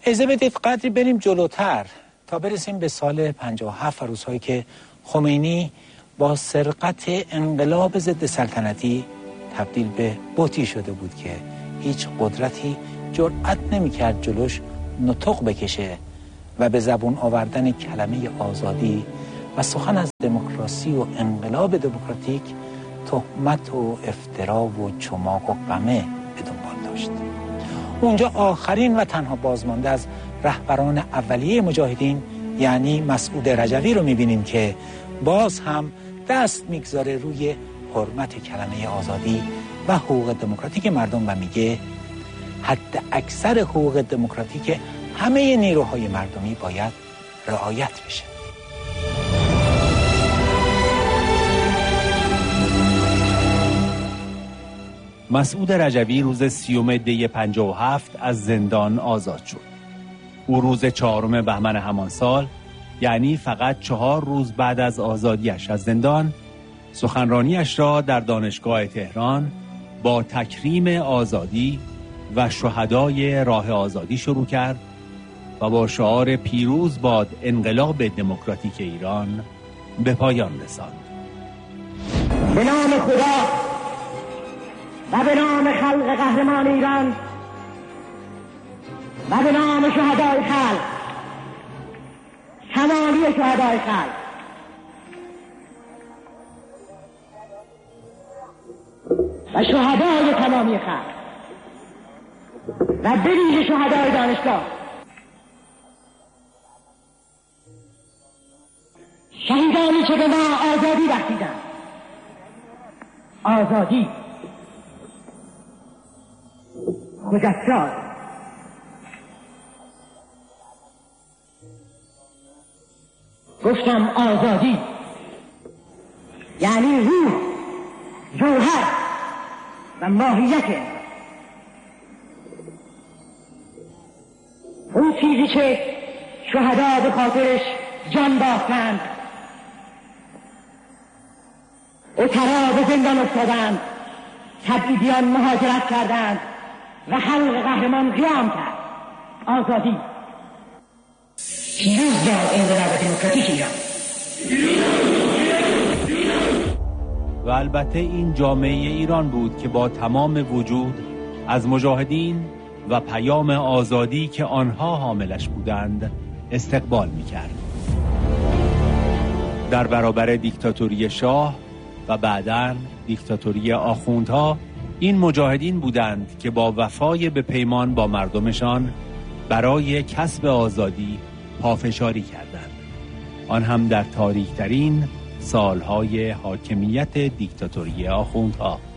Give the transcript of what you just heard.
اجازه بدید قدری بریم جلوتر تا برسیم به سال 57 و روزهایی که خمینی با سرقت انقلاب ضد سلطنتی تبدیل به بتی شده بود که هیچ قدرتی جرأت نمی‌کرد جلوش نطق بکشه و به زبون آوردن کلمه آزادی و سخن از دموکراسی و انقلاب دموکراتیک تهمت و افترا و چماق و قمه به دنبال داشت. اونجا آخرین و تنها بازمانده از رهبران اولیه مجاهدین یعنی مسعود رجوی رو می‌بینیم که باز هم دست میگذاره روی حرمت کلمه آزادی و حقوق دموکراتیک مردم و میگه حد اکثر حقوق دموکراتیک همه نیروهای مردمی باید رعایت بشه. مسعود رجوی روز 30 دی 57 از زندان آزاد شد. او روز 4 بهمن همان سال، یعنی فقط 4 روز بعد از آزادیش از زندان، سخنرانیش را در دانشگاه تهران با تکریم آزادی و شهدای راه آزادی شروع کرد و با شعار پیروز باد انقلاب دموکراتیک ایران به پایان رساند. به نام خدا و به نام خلق قهرمان ایران و به نام شهدای خلق، تمامی شهدای خلق، و شهدای تمامی خلق و به ویژه شهدای دانشگاه، شهیدانی که به ما آزادی بخشیدند، آزادی خجسته، گفتم آزادی یعنی روح، جوهر و ماهیت اون چیزی که شهدا به خاطرش جان باختند، اترا به زندان افتادند، تبعیدیان مهاجرت کردند و خلق قهرمان قیام کرد. آزادی پیروز باد انقلاب دموکراتیک ایران. و البته این جامعه ایران بود که با تمام وجود از مجاهدین و پیام آزادی که آنها حاملش بودند استقبال می‌کرد. در برابر دیکتاتوری شاه و بعداً دیکتاتوری آخوندها، این مجاهدین بودند که با وفای به پیمان با مردمشان برای کسب آزادی پافشاری کردند، آن هم در تاریک‌ترین سالهای حاکمیت دیکتاتوری آخوندها.